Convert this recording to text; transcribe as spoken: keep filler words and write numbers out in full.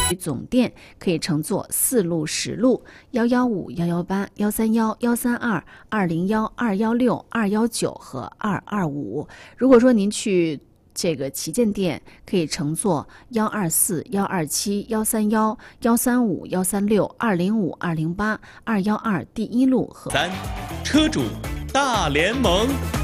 总店可以乘坐四路、十路、幺幺五、幺幺八、幺三幺、幺三二、二零幺、二幺六、二幺九和二二五。如果说您去这个旗舰店，可以乘坐幺二四、幺二七、幺三幺、幺三五、幺三六、二零五、二零八、二幺二第一路和三车主大联盟。